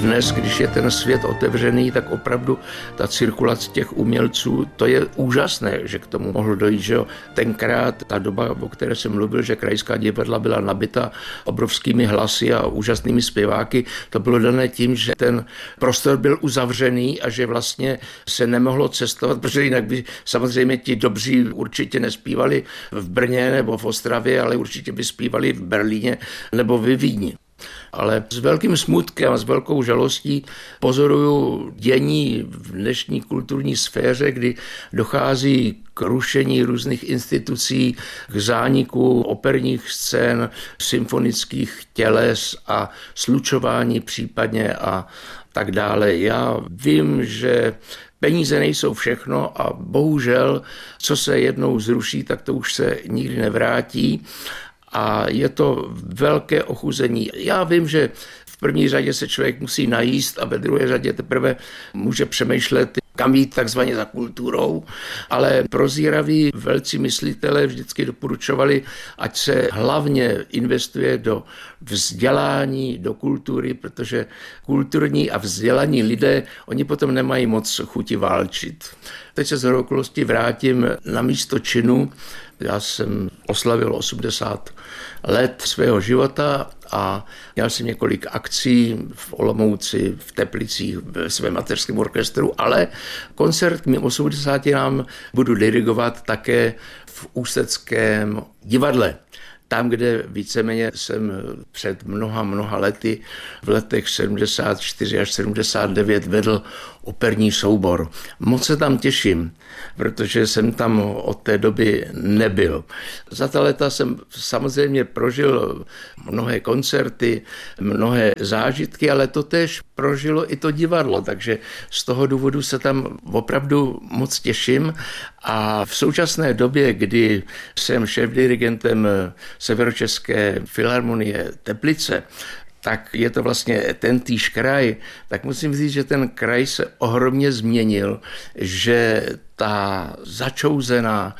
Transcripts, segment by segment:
dnes, když je ten svět otevřený, tak opravdu ta cirkulace těch umělců, to je úžasné, že k tomu mohlo dojít, že jo. Tenkrát ta doba, o které jsem mluvil, že krajská divadla byla nabita obrovskými hlasy a úžasnými zpěváky, to bylo dané tím, že ten prostor byl uzavřený a že vlastně se nemohlo cestovat, protože jinak by samozřejmě ti dobří určitě nespívali v Brně nebo v Ostravě, ale určitě by zpívali v Berlíně nebo ve Vídni. Ale s velkým smutkem a s velkou žalostí pozoruju dění v dnešní kulturní sféře, kdy dochází k rušení různých institucí, k zániku operních scén, symfonických těles a slučování případně a tak dále. Já vím, že peníze nejsou všechno a bohužel, co se jednou zruší, tak to už se nikdy nevrátí. A je to velké ochuzení. Já vím, že v první řadě se člověk musí najíst a ve druhé řadě teprve může přemýšlet, kam jít takzvaně za kulturou, ale prozíraví velcí myslitelé vždycky doporučovali, ať se hlavně investuje do vzdělání, do kultury, protože kulturní a vzdělaní lidé, oni potom nemají moc chuti válčit. Teď se z okolností vrátím na místo činu. Já jsem oslavil 80 let svého života a měl jsem několik akcí v Olomouci, v Teplicích, ve svém mateřském orchestru, ale koncert k mým 80 nám budu dirigovat také v Ústeckém divadle. Tam, kde víceméně jsem před mnoha lety, v letech 74 až 79 vedl operní soubor. Moc se tam těším, protože jsem tam od té doby nebyl. Za ta léta jsem samozřejmě prožil mnohé koncerty, mnohé zážitky, ale to též prožilo i to divadlo, takže z toho důvodu se tam opravdu moc těším. A v současné době, kdy jsem šéfdirigentem Severočeské filharmonie Teplice, tak je to vlastně tentýž kraj, tak musím říct, že ten kraj se ohromně změnil, že ta začouzená,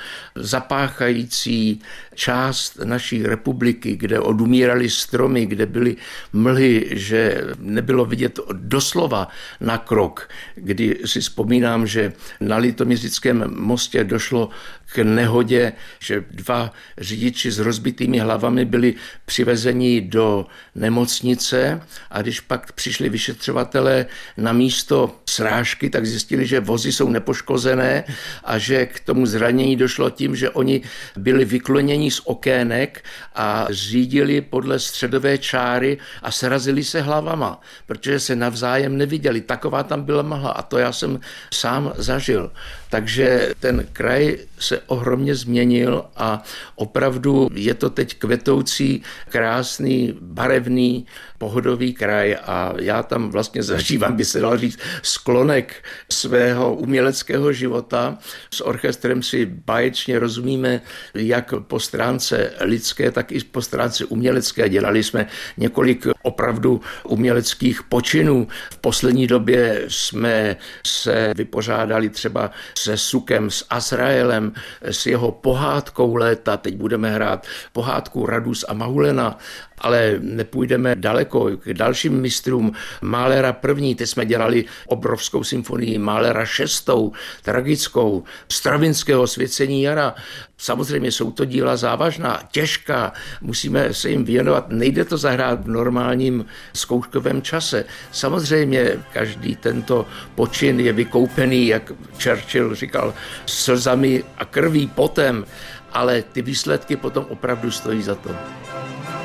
zapáchající část naší republiky, kde odumíraly stromy, kde byly mlhy, že nebylo vidět doslova na krok, kdy si vzpomínám, že na Litoměřickém mostě došlo k nehodě, že 2 řidiči s rozbitými hlavami byli přivezeni do nemocnice a když pak přišli vyšetřovatelé na místo srážky, tak zjistili, že vozy jsou nepoškozené a že k tomu zranění došlo tím, že oni byli vykloněni z okének a řídili podle středové čáry a srazili se hlavama, protože se navzájem neviděli. Taková tam byla mlha a to já jsem sám zažil. Takže ten kraj se ohromně změnil a opravdu je to teď kvetoucí, krásný, barevný, pohodový kraj a já tam vlastně zažívám, by se dalo říct, sklonek svého uměleckého života. S orchestrem si báječně rozumíme jak po stránce lidské, tak i po stránce umělecké. Dělali jsme několik opravdu uměleckých počinů. V poslední době jsme se vypořádali třeba se Sukem, s Azraelem, s jeho pohádkou léta. Teď budeme hrát pohádku Radus a Mahulena, ale nepůjdeme daleko k dalším mistrům. Mahlera první, teď jsme dělali obrovskou symfonii, Mahlera 6., tragickou, Stravinského Svěcení jara. Samozřejmě jsou to díla závažná, těžká, musíme se jim věnovat, nejde to zahrát v normálním zkouškovém čase. Samozřejmě každý tento počin je vykoupený, jak Churchill říkal, slzami a krví, potem, ale ty výsledky potom opravdu stojí za to.